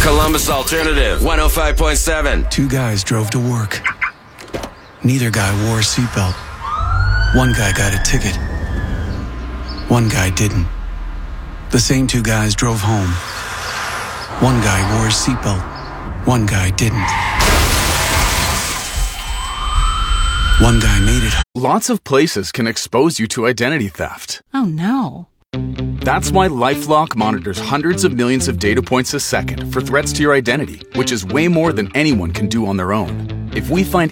Columbus Alternative 105.7. Two guys drove to work. Neither guy wore a seatbelt. One guy got a ticket. One guy didn't. The same two guys drove home. One guy wore a seatbelt. One guy didn't. One guy made it. Lots of places can expose you to identity theft. Oh no. That's why LifeLock monitors hundreds of millions of data points a second for threats to your identity, which is way more than anyone can do on their own. If we find